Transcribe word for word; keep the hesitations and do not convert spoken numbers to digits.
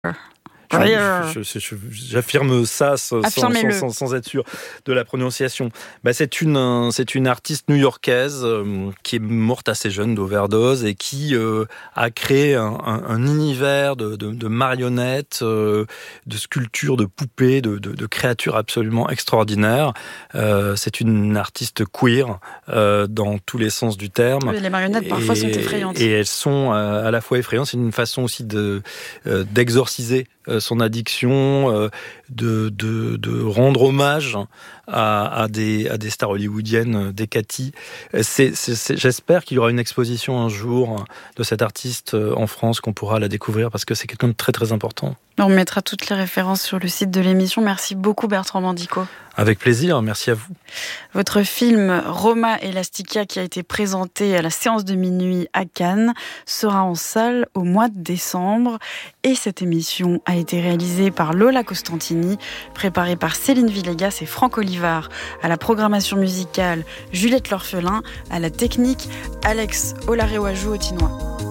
Je, je, je, j'affirme ça sans, sans, sans, sans être sûr de la prononciation. Bah, c'est, une, c'est une artiste new-yorkaise euh, qui est morte assez jeune d'overdose et qui euh, a créé un, un, un univers de, de, de marionnettes, euh, de sculptures, de poupées, de, de, de créatures absolument extraordinaires. Euh, c'est une artiste queer euh, dans tous les sens du terme. Oui, les marionnettes parfois et, sont effrayantes. Et elles sont euh, à la fois effrayantes. C'est une façon aussi de, euh, d'exorciser son addiction, euh, de, de, de rendre hommage à, à, des, à des stars hollywoodiennes, des Cathy. C'est, c'est, c'est, j'espère qu'il y aura une exposition un jour de cette artiste en France, qu'on pourra la découvrir, parce que c'est quelqu'un de très très important. On mettra toutes les références sur le site de l'émission. Merci beaucoup Bertrand Mandico. Avec plaisir, merci à vous. Votre film Roma Elastica, qui a été présenté à la séance de minuit à Cannes, sera en salle au mois de décembre. Et cette émission a été réalisée par Lola Costantini, préparée par Céline Villegas et Franck Olivard. À la programmation musicale, Juliette L'Orphelin. À la technique, Alex Olarewaju Otinois.